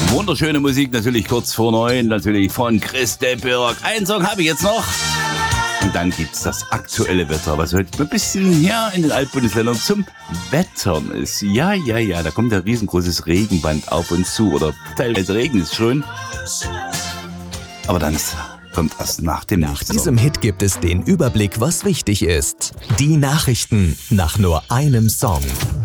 Wunderschöne Musik, natürlich kurz vor 9, natürlich von Chris de Burgh. Einen Song habe ich jetzt noch. Und dann gibt's das aktuelle Wetter, was heute ein bisschen hier in den Altbundesländern zum Wettern ist. Ja, da kommt ein riesengroßes Regenband auf uns zu. Oder teilweise Regen ist schön. Aber dann kommt erst nach dem Nach diesem Hit gibt es den Überblick, was wichtig ist. Die Nachrichten nach nur einem Song.